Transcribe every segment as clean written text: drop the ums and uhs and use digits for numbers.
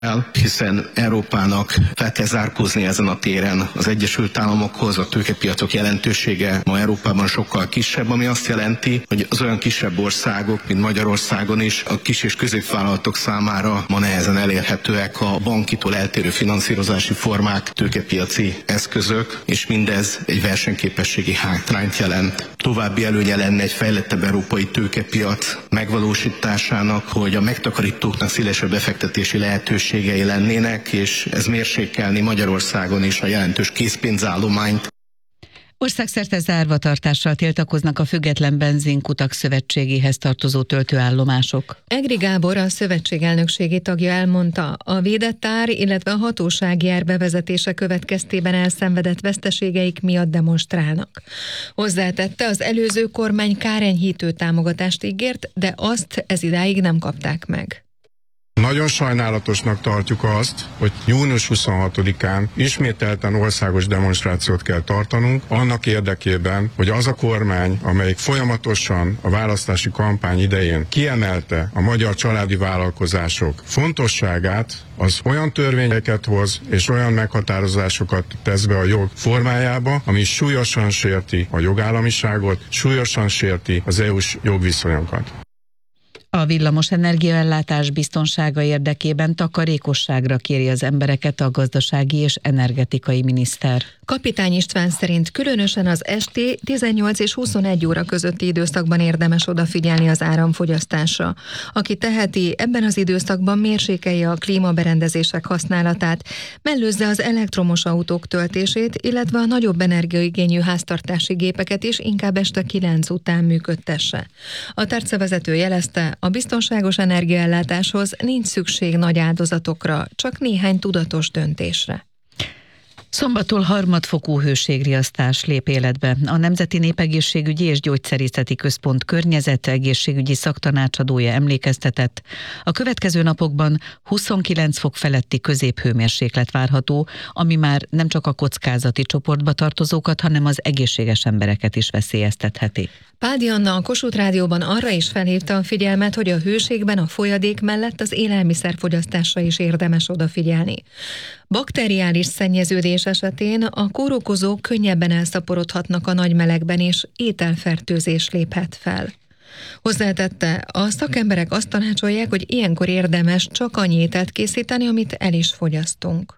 hiszen Európának fel kell zárkózni ezen a téren az Egyesült Államokhoz. A tőkepiacok jelentősége ma Európában sokkal kisebb, ami azt jelenti, hogy az olyan kisebb országok, mint Magyarországon is, a kis és középvállalatok számára ma nehezen elérhetőek a bankitól eltérő finanszírozási formák, tőkepiaci eszközök, és mindez egy versenyképességi hátrányt jelent. További előnye lenne egy fejlettebb európai tőkepiac megvalósításának, hogy a megtakarítóknak szélesebb befektetési lehetőségei lennének, és ez mérsékelni Magyarországon is a jelentős készpénzállományt. Országszerte zárvatartással tiltakoznak a Független Benzinkutak Szövetségéhez tartozó töltőállomások. Egri Gábor, a szövetség elnökségi tagja elmondta, a védett ár, illetve a hatósági ár bevezetése következtében elszenvedett veszteségeik miatt demonstrálnak. Hozzátette, az előző kormány kárenyhítő támogatást ígért, de azt ezidáig nem kapták meg. Nagyon sajnálatosnak tartjuk azt, hogy június 26-án ismételten országos demonstrációt kell tartanunk, annak érdekében, hogy az a kormány, amelyik folyamatosan a választási kampány idején kiemelte a magyar családi vállalkozások fontosságát, az olyan törvényeket hoz és olyan meghatározásokat tesz be a jog formájába, ami súlyosan sérti a jogállamiságot, súlyosan sérti az EU-s jogviszonyokat. A villamos energiaellátás biztonsága érdekében takarékosságra kéri az embereket a gazdasági és energetikai miniszter. Kapitány István szerint különösen az esti 18 és 21 óra közötti időszakban érdemes odafigyelni az áramfogyasztásra. Aki teheti, ebben az időszakban mérsékelje a klímaberendezések használatát, mellőzze az elektromos autók töltését, illetve a nagyobb energiaigényű háztartási gépeket is inkább este 9 után működtesse. A tárcavezető jelezte, a biztonságos energiaellátáshoz nincs szükség nagy áldozatokra, csak néhány tudatos döntésre. Szombattól harmadfokú hőségriasztás lép életbe. A Nemzeti Népegészségügyi és Gyógyszerészeti Központ környezetegészségügyi szaktanácsadója emlékeztetett. A következő napokban 29 fok feletti középhőmérséklet várható, ami már nem csak a kockázati csoportba tartozókat, hanem az egészséges embereket is veszélyeztetheti. Pádi Anna a Kossuth Rádióban arra is felhívta a figyelmet, hogy a hőségben a folyadék mellett az élelmiszerfogyasztásra is érdemes odafigyelni. Bakteriális szennyeződés esetén a kórokozók könnyebben elszaporodhatnak a nagy melegben, és ételfertőzés léphet fel. Hozzátette, a szakemberek azt tanácsolják, hogy ilyenkor érdemes csak annyi ételt készíteni, amit el is fogyasztunk.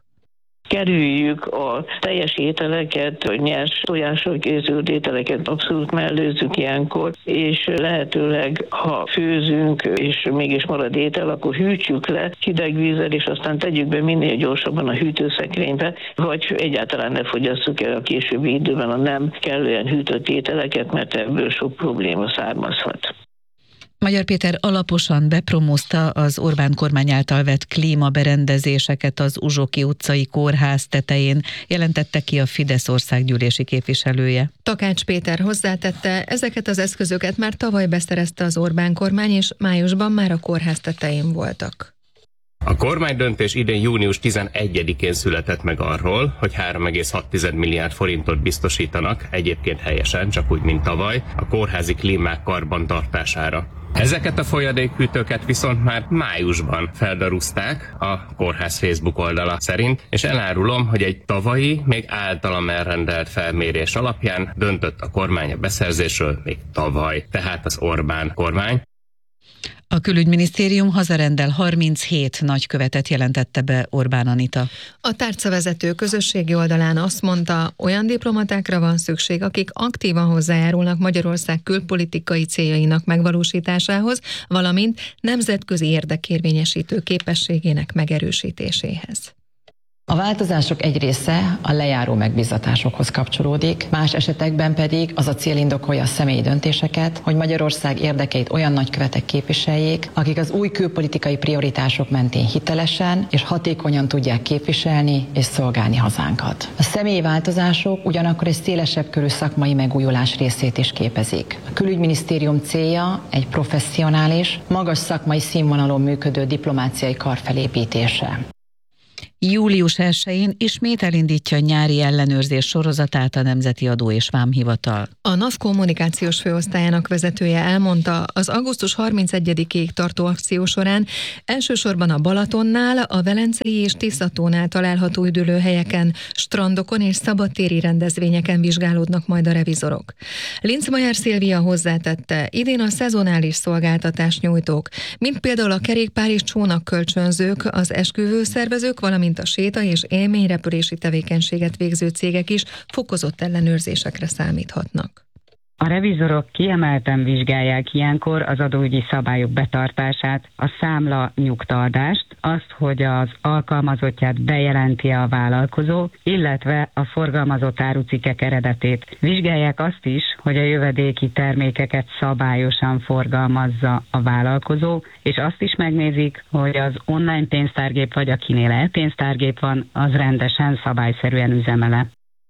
Kerüljük a teljes ételeket, a nyers tojásról készült ételeket abszolút mellőzzük ilyenkor, és lehetőleg, ha főzünk, és mégis marad étel, akkor hűtsük le hideg vízzel, és aztán tegyük be minél gyorsabban a hűtőszekrénybe, vagy egyáltalán ne fogyasszuk el a későbbi időben a nem kellően hűtött ételeket, mert ebből sok probléma származhat. Magyar Péter alaposan bepromózta az Orbán kormány által vett klímaberendezéseket az Uzsoki utcai kórház tetején, jelentette ki a Fidesz országgyűlési képviselője. Takács Péter hozzátette, ezeket az eszközöket már tavaly beszerezte az Orbán kormány, és májusban már a kórház tetején voltak. A kormánydöntés idén június 11-én született meg arról, hogy 3,6 milliárd forintot biztosítanak, egyébként helyesen, csak úgy, mint tavaly, a kórházi klímák karbantartására. Ezeket a folyadékhűtőket viszont már májusban feldarúzták a kórház Facebook oldala szerint, és elárulom, hogy egy tavalyi, még általam elrendelt felmérés alapján döntött a kormány a beszerzésről még tavaly, tehát az Orbán kormány. A külügyminisztérium hazarendel 37 nagykövetet jelentette be Orbán Anita. A tárcavezető közösségi oldalán azt mondta, olyan diplomatákra van szükség, akik aktívan hozzájárulnak Magyarország külpolitikai céljainak megvalósításához, valamint nemzetközi érdekérvényesítő képességének megerősítéséhez. A változások egy része a lejáró megbízatásokhoz kapcsolódik, más esetekben pedig az a cél indokolja a személyi döntéseket, hogy Magyarország érdekeit olyan nagykövetek képviseljék, akik az új külpolitikai prioritások mentén hitelesen és hatékonyan tudják képviselni és szolgálni hazánkat. A személyi változások ugyanakkor egy szélesebb körű szakmai megújulás részét is képezik. A külügyminisztérium célja egy professzionális, magas szakmai színvonalon működő diplomáciai kar felépítése. Július 1-én ismét elindítja a nyári ellenőrzés sorozatát a Nemzeti Adó és Vámhivatal. A NAV kommunikációs főosztályának vezetője elmondta, az augusztus 31-ig tartó akció során elsősorban a Balatonnál, a Velencei és Tiszatónál található üdülőhelyeken, strandokon és szabadtéri rendezvényeken vizsgálódnak majd a revizorok. Linczmajer Szilvia hozzátette, idén a szezonális szolgáltatás nyújtók, mint például a kerékpár és csónakkölcsönzők, az esküvőszervezők, valamint a séta- és élményrepülési tevékenységet végző cégek is fokozott ellenőrzésekre számíthatnak. A revizorok kiemelten vizsgálják ilyenkor az adóügyi szabályok betartását, a számla nyugtaadást, azt, hogy az alkalmazottját bejelenti a vállalkozó, illetve a forgalmazott árucikkek eredetét. Vizsgálják azt is, hogy a jövedéki termékeket szabályosan forgalmazza a vállalkozó, és azt is megnézik, hogy az online pénztárgép vagy akinél e-pénztárgép van, az rendesen, szabályszerűen üzemele.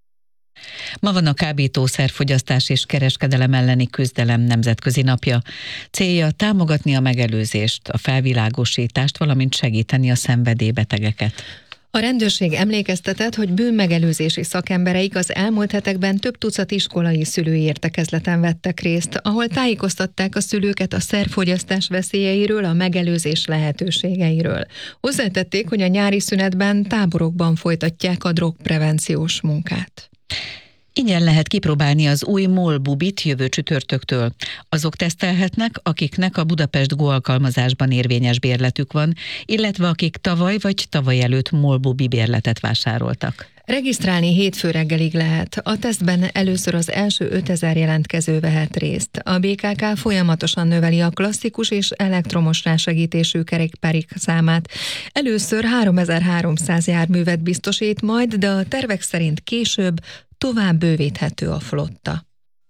Ma van a kábítószerfogyasztás és kereskedelem elleni küzdelem nemzetközi napja. Célja támogatni a megelőzést, a felvilágosítást, valamint segíteni a szenvedélybetegeket. A rendőrség emlékeztetett, hogy bűnmegelőzési szakembereik az elmúlt hetekben több tucat iskolai szülői értekezleten vettek részt, ahol tájékoztatták a szülőket a szerfogyasztás veszélyeiről, a megelőzés lehetőségeiről. Hozzátették, hogy a nyári szünetben táborokban folytatják a drogprevenciós munkát. Ingyen lehet kipróbálni az új MOL Bubit jövő csütörtöktől. Azok tesztelhetnek, akiknek a Budapest Go alkalmazásban érvényes bérletük van, illetve akik tavaly vagy tavaly előtt MOL Bubi bérletet vásároltak. Regisztrálni hétfő reggelig lehet. A tesztben először az első 5000 jelentkező vehet részt. A BKK folyamatosan növeli a klasszikus és elektromos rásegítésű kerékpárik számát. Először 3300 járművet biztosít majd, de a tervek szerint később tovább bővíthető a flotta.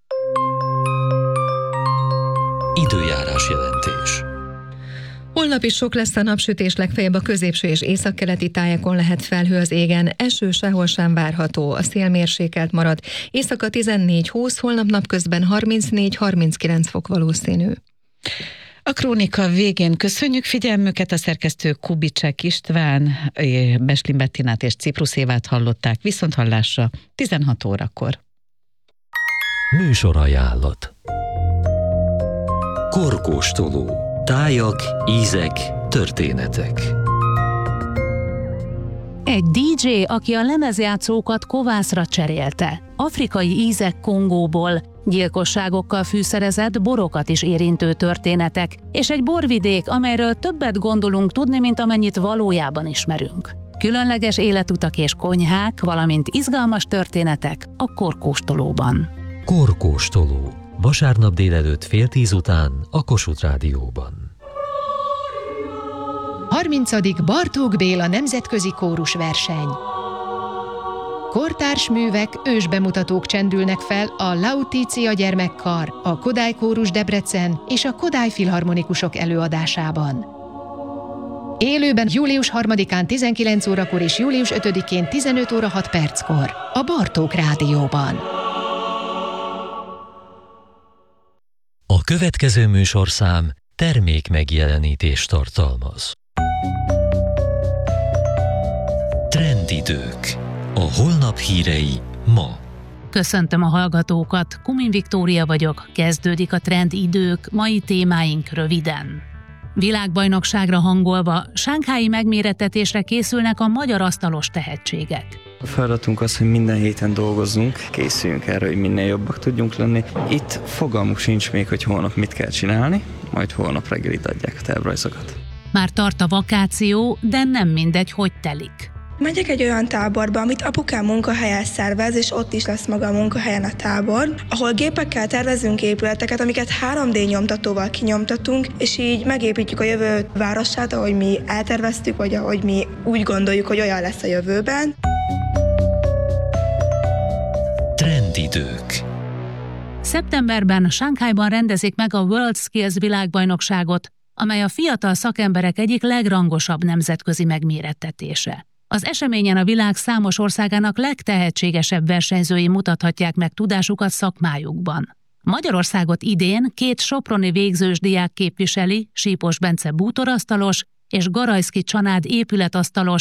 Időjárás jelentés. Holnap is sok lesz a napsütés, legfeljebb a középső és északkeleti tájakon lehet felhő az égen, eső sehol sem várható, a szél mérsékelt marad. Éjszaka 14-20, holnap napközben 34-39 fok valószínű. A krónika végén köszönjük figyelmüket, a szerkesztő Kubicek István, Beslin Bettinát és Ciprus Évát hallották, viszonthallásra 16 órakor. Műsorajánlat. Korkóstoló. Tájak, ízek, történetek. Egy DJ, aki a lemezjátszókat kovászra cserélte. Afrikai ízek Kongóból, gyilkosságokkal fűszerezett, borokat is érintő történetek, és egy borvidék, amelyről többet gondolunk tudni, mint amennyit valójában ismerünk. Különleges életutak és konyhák, valamint izgalmas történetek a Korkóstolóban. Korkóstoló. Vasárnap délelőtt 9:30 után a Kossuth Rádióban. 30. Bartók Béla nemzetközi kórusverseny. Kortárs művek, ősbemutatók csendülnek fel a Lautitia gyermekkar, a Kodály Kórus Debrecen és a Kodály Filharmonikusok előadásában. Élőben július 3-án 19 órakor és július 5-én 15 óra 6 perckor a Bartók Rádióban. A következő műsorszám termék megjelenítést tartalmaz. Trendidők. A holnap hírei ma. Köszöntöm a hallgatókat, Kumin Viktória vagyok, kezdődik a Trendidők, mai témáink röviden. Világbajnokságra hangolva, shanghái megmérettetésre készülnek a magyar asztalos tehetségek. A feladatunk az, hogy minden héten dolgozzunk, készüljünk erre, hogy minél jobbak tudjunk lenni. Itt fogalmuk sincs még, hogy holnap mit kell csinálni, majd holnap reggel itt adják a tervrajzokat. Már tart a vakáció, de nem mindegy, hogy telik. Megyek egy olyan táborba, amit apukám munkahelyen szervez, és ott is lesz maga a munkahelyen a tábor, ahol gépekkel tervezünk épületeket, amiket 3D nyomtatóval kinyomtatunk, és így megépítjük a jövő városát, ahogy mi elterveztük, vagy ahogy mi úgy gondoljuk, hogy olyan lesz a jövőben. Trendidők. Szeptemberben Shanghaiban rendezik meg a World Skills világbajnokságot, amely a fiatal szakemberek egyik legrangosabb nemzetközi megmérettetése. Az eseményen a világ számos országának legtehetségesebb versenyzői mutathatják meg tudásukat szakmájukban. Magyarországot idén 2 soproni végzős diák képviseli, Sípos Bence bútorasztalos és Garajszki Csanád épületasztalos,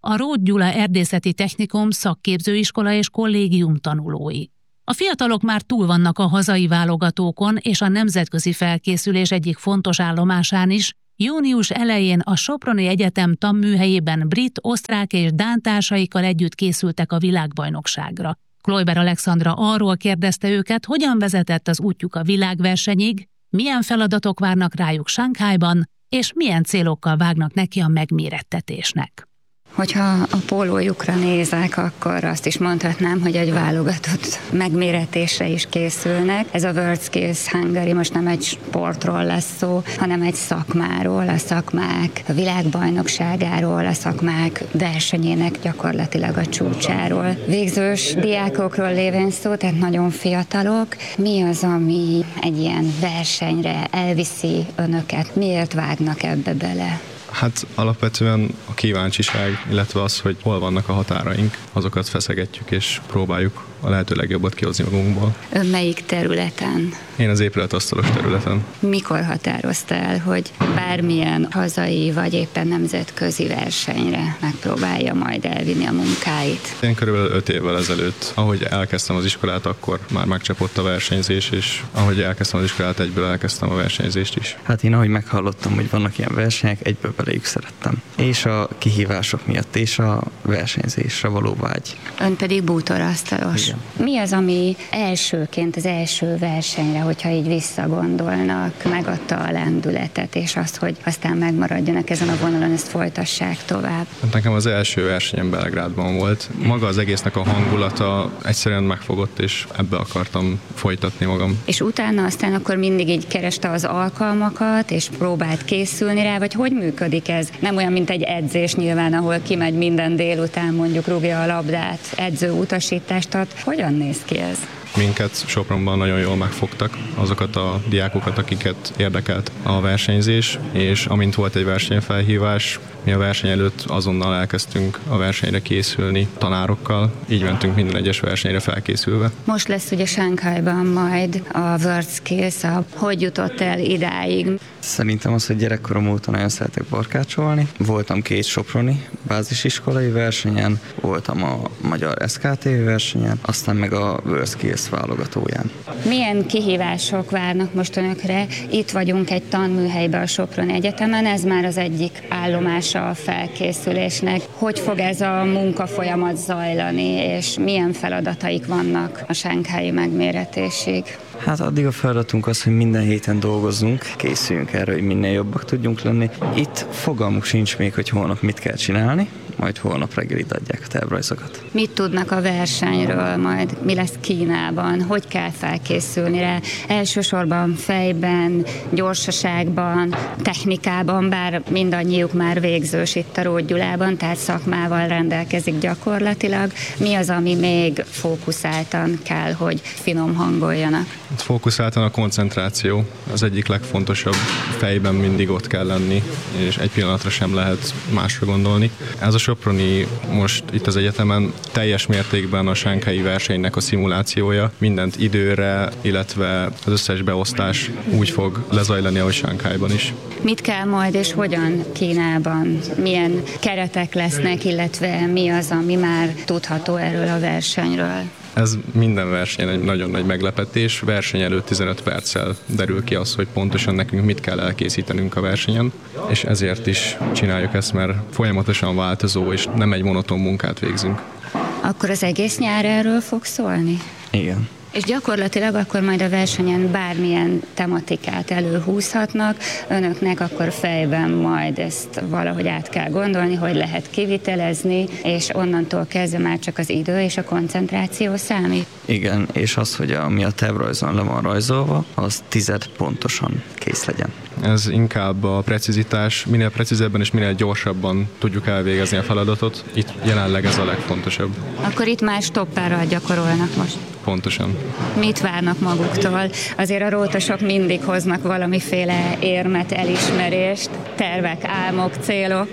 a Róth Gyula Erdészeti Technikum szakképzőiskola és kollégium tanulói. A fiatalok már túl vannak a hazai válogatókon és a nemzetközi felkészülés egyik fontos állomásán is. Június elején a Soproni Egyetem tanműhelyében brit, osztrák és dán társaikkal együtt készültek a világbajnokságra. Kloiber Alexandra arról kérdezte őket, hogyan vezetett az útjuk a világversenyig, milyen feladatok várnak rájuk Sanghajban, és milyen célokkal vágnak neki a megmérettetésnek. Hogyha a pólójukra nézek, akkor azt is mondhatnám, hogy egy válogatott megméretésre is készülnek. Ez a World Skills Hungary most nem egy sportról lesz szó, hanem egy szakmáról, a szakmák világbajnokságáról, a szakmák versenyének gyakorlatilag a csúcsáról. Végzős diákokról lévén szó, tehát nagyon fiatalok. Mi az, ami egy ilyen versenyre elviszi önöket? Miért vágnak ebbe bele? Hát alapvetően a kíváncsiság, illetve az, hogy hol vannak a határaink, azokat feszegetjük és próbáljuk a lehető legjobbat kihozni magunkból. Ön melyik területen? Én az épületasztalos területen. Mikor határozta el, hogy bármilyen hazai vagy éppen nemzetközi versenyre megpróbálja majd elvinni a munkáit? Én körülbelül 5 évvel ezelőtt, ahogy elkezdtem az iskolát, akkor már megcsapott a versenyzés, és ahogy elkezdtem az iskolát, egyből elkezdtem a versenyzést is. Hát én ahogy meghallottam, hogy vannak ilyen versenyek, egyből beléjük szerettem. És a kihívások miatt, és a versenyzésre való vágy. Ön pedig bútorasztalos. Igen. Mi az, ami elsőként az első versenyre, hogyha így visszagondolnak, megadta a lendületet, és azt, hogy aztán megmaradjanak ezen a vonalon, ezt folytassák tovább? Nekem az első versenyem Belgrádban volt. Maga az egésznek a hangulata egyszerűen megfogott, és ebbe akartam folytatni magam. És utána aztán akkor mindig így kereste az alkalmakat, és próbált készülni rá, vagy hogy működik ez? Nem olyan, mint egy edzés nyilván, ahol kimegy minden délután, mondjuk rúgja a labdát, edző utasítást ad. Hogyan néz ki ez? Minket Sopronban nagyon jól megfogtak, azokat a diákokat, akiket érdekelt a versenyzés, és amint volt egy versenyfelhívás, mi a verseny előtt azonnal elkezdtünk a versenyre készülni tanárokkal, így mentünk minden egyes versenyre felkészülve. Most lesz ugye Sanghajban majd a World Skills, hogy jutott el idáig? Szerintem az, hogy gyerekkorom óta nagyon szeretek barkácsolni. Voltam 2 soproni bázisiskolai versenyen, voltam a magyar SKT versenyen, aztán meg a World Skills válogatóján. Milyen kihívások várnak most önökre? Itt vagyunk egy tanműhelyben a Soproni Egyetemen, ez már az egyik állomása a felkészülésnek. Hogy fog ez a munkafolyamat zajlani, és milyen feladataik vannak a sanghaji megméretésig? Hát addig a feladatunk az, hogy minden héten dolgozzunk, készüljünk erre, hogy minél jobbak tudjunk lenni. Itt fogalmuk sincs még, hogy holnap mit kell csinálni, majd holnap reggelit adják a tervrajzokat. Mit tudnak a versenyről, majd mi lesz Kínában, hogy kell felkészülni rá? Elsősorban fejben, gyorsaságban, technikában, bár mindannyiuk már végzős itt a Róth Gyulában, tehát szakmával rendelkezik gyakorlatilag. Mi az, ami még fókuszáltan kell, hogy finom hangoljanak? Fókuszáltan a koncentráció az egyik legfontosabb, fejben mindig ott kell lenni, és egy pillanatra sem lehet másra gondolni. Ez a soproni most itt az egyetemen teljes mértékben a sanghaji versenynek a szimulációja, mindent időre, illetve az összes beosztás úgy fog lezajlani, ahogy Sanghajban is. Mit kell majd és hogyan Kínában? Milyen keretek lesznek, illetve mi az, ami már tudható erről a versenyről? Ez minden versenyen egy nagyon nagy meglepetés. Verseny előtt 15 perccel derül ki az, hogy pontosan nekünk mit kell elkészítenünk a versenyen, és ezért is csináljuk ezt, mert folyamatosan változó, és nem egy monoton munkát végzünk. Akkor az egész nyár erről fog szólni? Igen. És gyakorlatilag akkor majd a versenyen bármilyen tematikát előhúzhatnak, önöknek akkor fejben majd ezt valahogy át kell gondolni, hogy lehet kivitelezni, és onnantól kezdve már csak az idő és a koncentráció számít. Igen, és az, hogy ami a tervrajzon le van rajzolva, az 10 pontosan kész legyen. Ez inkább a precizitás, minél precízebben és minél gyorsabban tudjuk elvégezni a feladatot. Itt jelenleg ez a legfontosabb. Akkor itt már stoppárral gyakorolnak most. Pontosan. Mit várnak maguktól? Azért a rótosok mindig hoznak valamiféle érmet, elismerést, tervek, álmok, célok.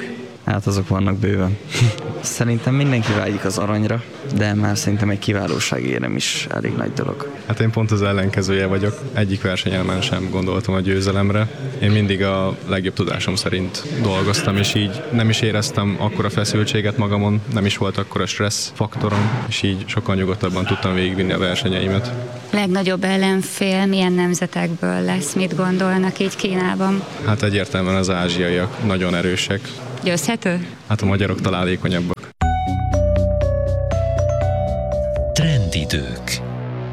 Hát azok vannak bőven. Szerintem mindenki vágyik az aranyra, de már szerintem egy kiválósági érem is elég nagy dolog. Hát én pont az ellenkezője vagyok. Egyik versenyelmen sem gondoltam a győzelemre. Én mindig a legjobb tudásom szerint dolgoztam, és így nem is éreztem akkora feszültséget magamon, nem is volt akkora stressz faktorom, és így sokkal nyugodtabban tudtam végigvinni a versenyeimet. Legnagyobb ellenfél milyen nemzetekből lesz, mit gondolnak így Kínában? Hát egyértelműen az ázsiaiak nagyon erősek. Győzhető? Hát a magyarok találékonyabbak. Trendidők.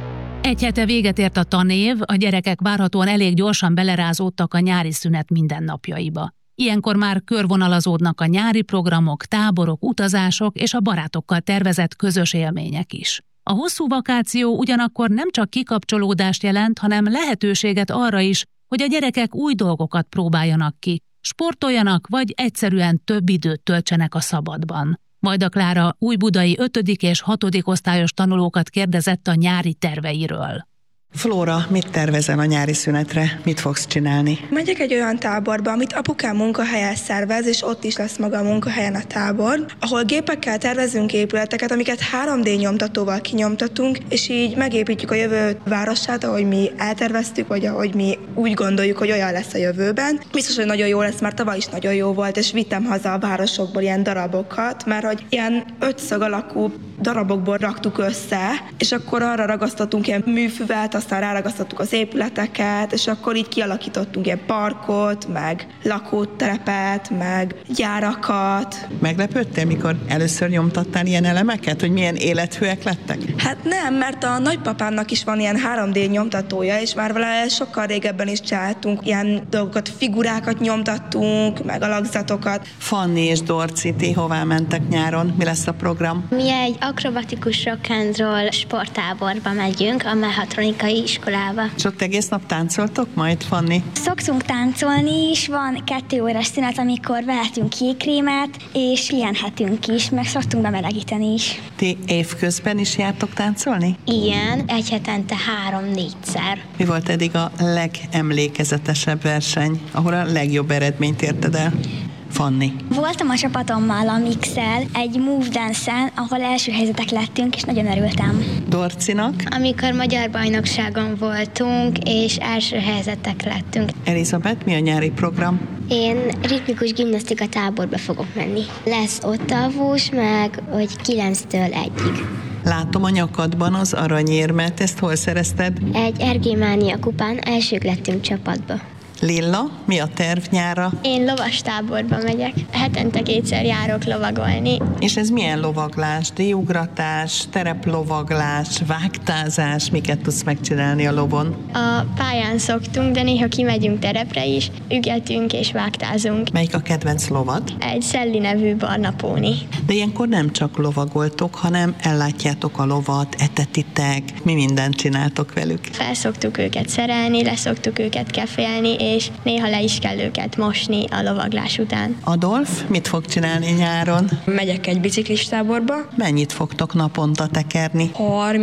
Egy hete véget ért a tanév, a gyerekek várhatóan elég gyorsan belerázódtak a nyári szünet mindennapjaiba. Ilyenkor már körvonalazódnak a nyári programok, táborok, utazások és a barátokkal tervezett közös élmények is. A hosszú vakáció ugyanakkor nem csak kikapcsolódást jelent, hanem lehetőséget arra is, hogy a gyerekek új dolgokat próbáljanak ki, sportoljanak, vagy egyszerűen több időt töltsenek a szabadban. Vajda Klára újbudai 5. és 6. osztályos tanulókat kérdezett a nyári terveiről. Flóra, mit tervezel a nyári szünetre? Mit fogsz csinálni? Megyek egy olyan táborba, amit apukám munkahelyen szervez, és ott is lesz maga a munkahelyen a tábor, ahol gépekkel tervezünk épületeket, amiket 3D nyomtatóval kinyomtatunk, és így megépítjük a jövő városát, ahogy mi elterveztük, vagy ahogy mi úgy gondoljuk, hogy olyan lesz a jövőben. Biztos, hogy nagyon jó lesz, mert tavaly is nagyon jó volt, és vittem haza a városokból ilyen darabokat, mert hogy ilyen ötszög alakú darabokból raktuk össze, és akkor arra ragasztottunk ilyen műfüvet, aztán ráragasztottuk az épületeket, és akkor így kialakítottunk ilyen parkot, meg lakótelepet, meg gyárakat. Meglepődtél, mikor először nyomtattál ilyen elemeket, hogy milyen élethűek lettek? Hát nem, mert a nagypapámnak is van ilyen 3D nyomtatója, és már vele sokkal régebben is csináltunk ilyen dolgokat, figurákat nyomtattunk, meg alakzatokat. Fanni és Dorci, ti hová mentek nyáron? Mi lesz a program? Mi egy akrobatikus rock and roll sporttáborba megyünk, a mechatronikai iskolába. És ott egész nap táncoltok majd, Fanni? Szoktunk táncolni is, van 2 órás szünet, amikor vehetünk kékrémet, és pihenhetünk is, meg szoktunk bemelegíteni is. Ti évközben is jártok táncolni? Igen, egy hetente 3-4-szer. Mi volt eddig a legemlékezetesebb verseny, ahol a legjobb eredményt érted el? Fanni. Voltam a csapatommal a Mixel egy Move Dance-en, ahol első helyzetek lettünk, és nagyon örültem. Dorcinak? Amikor magyar bajnokságon voltunk, és első helyzetek lettünk. Elizabeth, mi a nyári program? Én ritmikus gimnasztika táborba fogok menni. Lesz ott alvós, meg hogy 9-től 1-ig. Látom a nyakadban az aranyérmet, ezt hol szerezted? Egy Ergémánia kupán elsők lettünk csapatba. Lilla, mi a terv nyára? Én lovastáborba megyek. Hetente 2-szer járok lovagolni. És ez milyen lovaglás? Díjugratás, tereplovaglás, vágtázás? Miket tudsz megcsinálni a lovon? A pályán szoktunk, de néha kimegyünk terepre is, ügetünk és vágtázunk. Melyik a kedvenc lovad? Egy Szelli nevű barna póni. De ilyenkor nem csak lovagoltok, hanem ellátjátok a lovat, etetitek, mi mindent csináltok velük? Felszoktuk őket szerelni, leszoktuk őket kefélni, és néha le is kell őket mosni a lovaglás után. Adolf, mit fog csinálni nyáron? Megyek egy biciklistáborba. Mennyit fogtok naponta tekerni?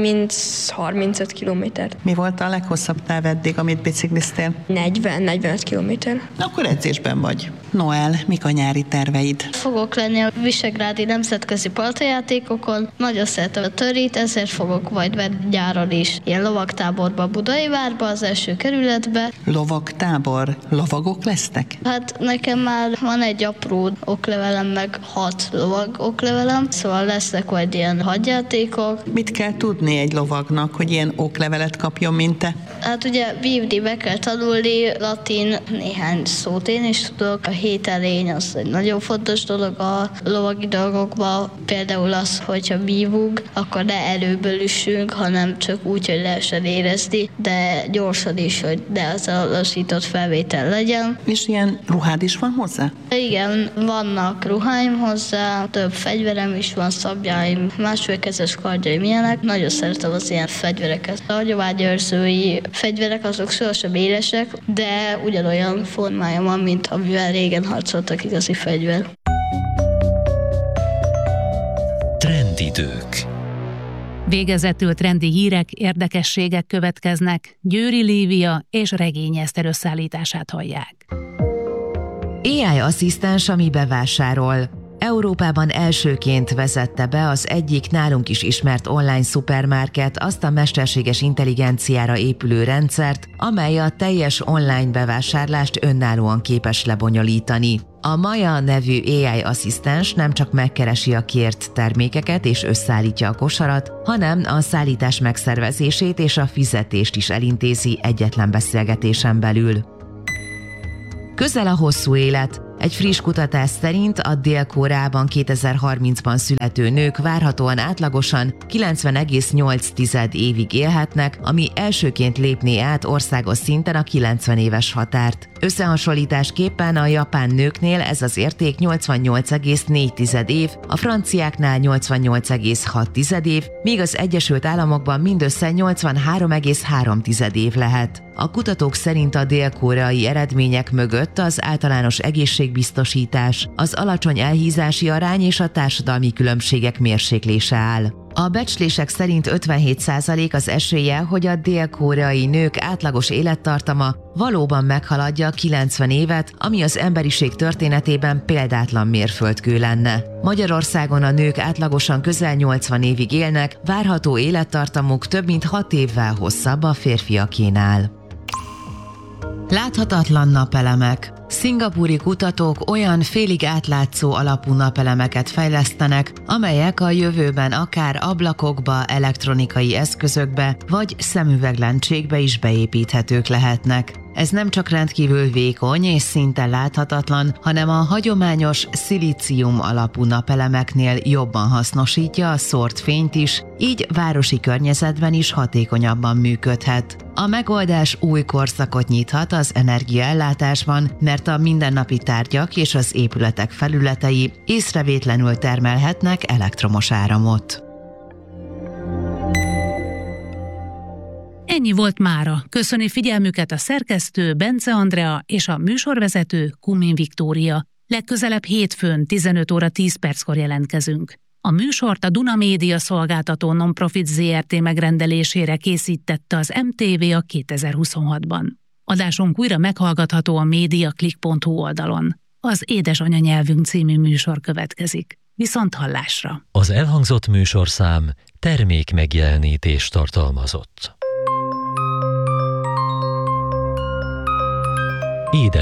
30-35 kilométert. Mi volt a leghosszabb táv eddig, amit bicikliztél? 40-45 kilométer. Akkor edzésben vagy. Noel, mik a nyári terveid? Fogok lenni a visegrádi nemzetközi partajátékokon. Nagyon szeretem a törit, ezért fogok majd venni nyáron is ilyen lovagtáborba Budajvárba, az első kerületbe. Lovagtábor? Lovagok lesznek? Hát nekem már van egy apró oklevelem, meg 6 lovag oklevelem, szóval lesznek majd ilyen hadjátékok. Mit kell tudni egy lovagnak, hogy ilyen oklevelet kapjon, mint te? Hát ugye vívni be kell tanulni, latin néhány szót én is tudok. A hételény az egy nagyon fontos dolog a lovagi dolgokban. Például az, hogyha vívunk, akkor ne előből üssünk, hanem csak úgy, hogy lehessen érezni, de gyorsan is, hogy ne az a lassított felvétel legyen. És ilyen ruhád is van hozzá? Igen, vannak ruháim hozzá, több fegyverem is van, szabjáim, másfélkezes kardjaim ilyenek. Nagyon szeretem az ilyen fegyvereket. A hagyományőrzői fegyverek azok sohasem élesek, de ugyanolyan formája van, mint amivel régen harcoltak igazi fegyver. Trendidők. Végezetül trendi hírek, érdekességek következnek. Győri Lívia és Regény Eszter összeállítását hallják. AI asszisztens, ami bevásárol. Európában elsőként vezette be az egyik nálunk is ismert online szupermarket azt a mesterséges intelligenciára épülő rendszert, amely a teljes online bevásárlást önállóan képes lebonyolítani. A Maja nevű AI asszisztens nem csak megkeresi a kért termékeket és összeállítja a kosarat, hanem a szállítás megszervezését és a fizetést is elintézi egyetlen beszélgetésen belül. Közel a hosszú élet. Egy friss kutatás szerint a Dél-Koreában 2030-ban születő nők várhatóan átlagosan 90,8 évig élhetnek, ami elsőként lépné át országos szinten a 90 éves határt. Összehasonlításképpen a japán nőknél ez az érték 88,4 év, a franciáknál 88,6 év, míg az Egyesült Államokban mindössze 83,3 év lehet. A kutatók szerint a dél-koreai eredmények mögött az általános egészségbiztosítás, az alacsony elhízási arány és a társadalmi különbségek mérséklése áll. A becslések szerint 57% az esélye, hogy a dél-koreai nők átlagos élettartama valóban meghaladja a 90 évet, ami az emberiség történetében példátlan mérföldkő lenne. Magyarországon a nők átlagosan közel 80 évig élnek, várható élettartamuk több mint 6 évvel hosszabb a férfiakénál. Láthatatlan napelemek. Szingapúri kutatók olyan félig átlátszó alapú napelemeket fejlesztenek, amelyek a jövőben akár ablakokba, elektronikai eszközökbe vagy szemüveglencsékbe is beépíthetők lehetnek. Ez nem csak rendkívül vékony és szinte láthatatlan, hanem a hagyományos szilícium alapú napelemeknél jobban hasznosítja a szórt fényt is, így városi környezetben is hatékonyabban működhet. A megoldás új korszakot nyithat az energiaellátásban, mert a mindennapi tárgyak és az épületek felületei észrevétlenül termelhetnek elektromos áramot. Ennyi volt mára. Köszöni figyelmüket a szerkesztő Bence Andrea és a műsorvezető Kumin Viktória. Legközelebb hétfőn 15 óra 10 perckor jelentkezünk. A műsort a Duna Média szolgáltató Nonprofit Zrt. Megrendelésére készítette az MTV a 2026-ban. Adásunk újra meghallgatható a mediaclick.hu oldalon. Az Édesanyanyelvünk című műsor következik. Viszont hallásra! Az elhangzott műsorszám termék megjelenítést tartalmazott.